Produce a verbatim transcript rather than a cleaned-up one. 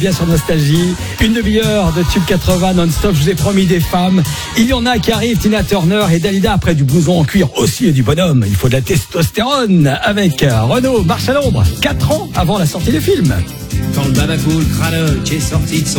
Bien sur Nostalgie, une demi-heure de Tube quatre-vingts non-stop, je vous ai promis des femmes. Il y en a qui arrivent, Tina Turner et Dalida, après du blouson en cuir aussi et du bonhomme. Il faut de la testostérone avec Renaud, Marche à l'ombre, quatre ans avant la sortie du film. Quand le Bamako, le crâneux, qui est sorti de son